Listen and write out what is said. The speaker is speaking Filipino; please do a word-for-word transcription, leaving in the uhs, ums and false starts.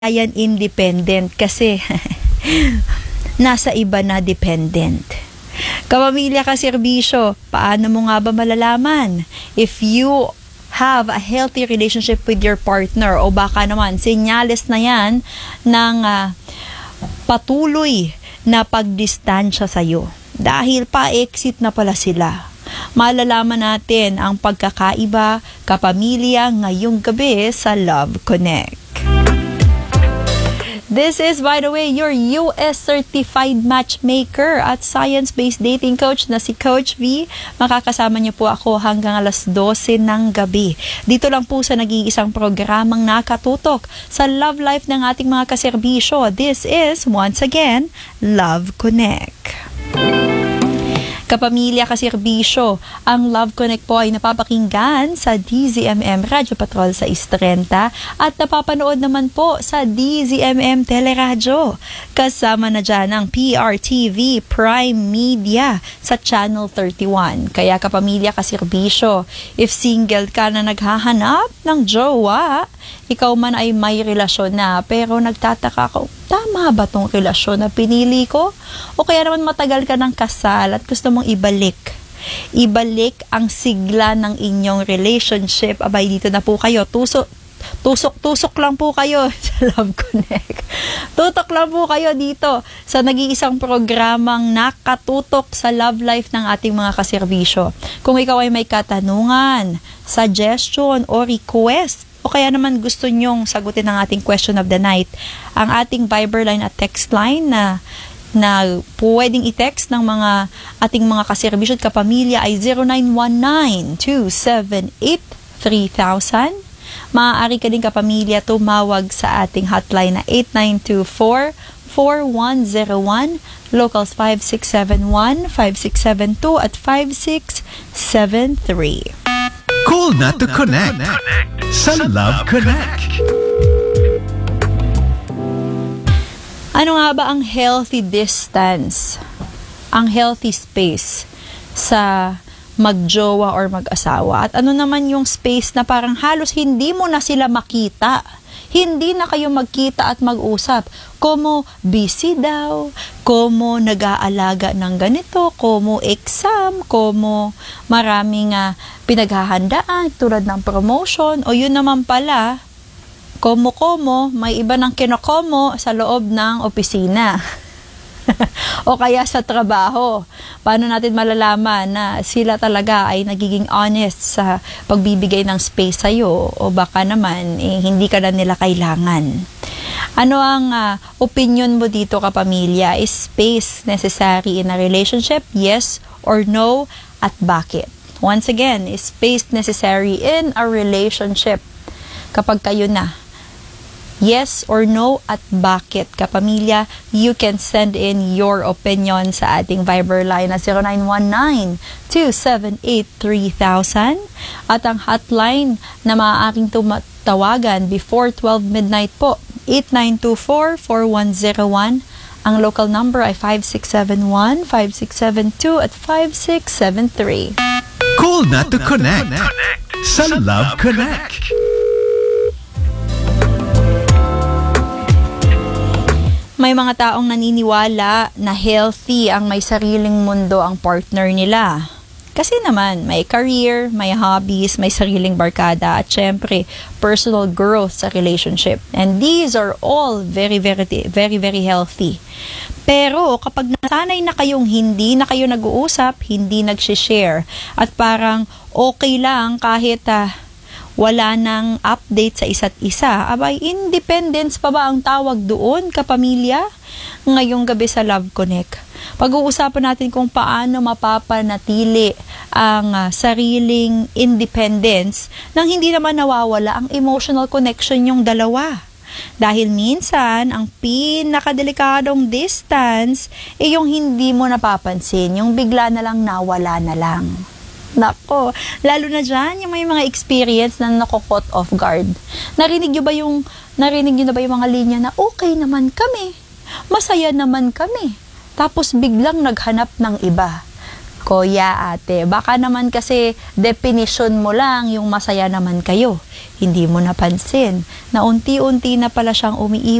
yan independent kasi nasa iba na dependent. Kapamilya ka serbisyo, paano mo nga ba malalaman if you have a healthy relationship with your partner o baka naman senyales na yan ng uh, patuloy na pagdistansya sa'yo dahil pa-exit na pala sila. Malalaman natin ang pagkakaiba kapamilya ngayong gabi sa Love Connect. This is, by the way, your U S certified matchmaker at science-based dating coach na si Coach V. Makakasama niyo po ako hanggang alas dose ng gabi. Dito lang po sa nag-iisang programang nakatutok sa love life ng ating mga kaserbisyo. This is, once again, Love Connect. Kapamilya kaserbisyo, ang Love Connect po ay napapakinggan sa D Z M M Radio Patrol sa Istrenta at napapanood naman po sa D Z M M Teleradyo. Kasama na dyan ang P R T V Prime Media sa Channel thirty-one. Kaya kapamilya kaserbisyo, if single ka na naghahanap ng jowa, ikaw man ay may relasyon na pero nagtataka ko, tama ba tong relasyon na pinili ko? O kaya naman matagal ka ng kasal at gusto mong ibalik. Ibalik ang sigla ng inyong relationship. Abay, dito na po kayo. Tusok, tusok, tusok lang po kayo sa Love Connect. Tutok lang po kayo dito sa nag-iisang programang nakatutok sa love life ng ating mga kaserbisyo. Kung ikaw ay may katanungan, suggestion o request, o kaya naman gusto nyong sagutin ang ating question of the night, ang ating Viber line at text line na na pwedeng i-text ng mga ating mga kaserbisyo at kapamilya ay zero nine one nine, two seven eight, three thousand. Maaari ka din kapamilya tumawag sa ating hotline na eight nine two four, four one zero one, locals five six seven one, five six seven two at five six seven three. Call na to connect sa Love Connect. Ano nga ba ang healthy distance? Ang healthy space sa magjowa or mag-asawa? At ano naman yung space na parang halos hindi mo na sila makita? Hindi na kayo magkita at mag-usap. Komo busy daw, komo nag-aalaga ng ganito, komo exam, komo maraming uh, pinaghahandaan tulad ng promotion, o yun naman pala, komo-komo, may iba ng kinokomo sa loob ng opisina. O kaya sa trabaho. Paano natin malalaman na sila talaga ay nagiging honest sa pagbibigay ng space sa'yo o baka naman eh, hindi ka na nila kailangan? Ano ang uh, opinion mo dito kapamilya? Is space necessary in a relationship? Yes or no? At bakit? Once again, is space necessary in a relationship kapag kayo na? Yes or no at bakit? Kapamilya, you can send in your opinion sa ating Viber line na zero nine one nine, two seven eight, three thousand at ang hotline na maaaring tumatawagan before twelve midnight po, eight nine two four, four one zero one. Ang local number ay five six seven one, five six seven two at five six seven three. Call na to connect sa Love Connect. May mga taong naniniwala na healthy ang may sariling mundo ang partner nila. Kasi naman, may career, may hobbies, may sariling barkada, at syempre, personal growth sa relationship. And these are all very, very, very, very healthy. Pero kapag nasanay na kayong hindi na kayo nag-uusap, hindi nag-share, at parang okay lang kahit uh, wala nang update sa isa't isa, abay, independence pa ba ang tawag doon, kapamilya? Ngayong gabi sa Love Connect, pag-uusapan natin kung paano mapapanatili ang uh, sariling independence nang hindi naman nawawala ang emotional connection yung dalawa. Dahil minsan, ang pinakadelikadong distance ay yung hindi mo napapansin, yung bigla na lang nawala na lang. Nako, lalo na dyan, yung may mga experience na nako-caught off guard. Narinig nyo ba yung, narinig nyo na ba yung mga linya na okay naman kami, masaya naman kami, tapos biglang naghanap ng iba. Kuya, ate, baka naman kasi definition mo lang yung masaya naman kayo. Hindi mo napansin na unti-unti na pala siyang umiiwas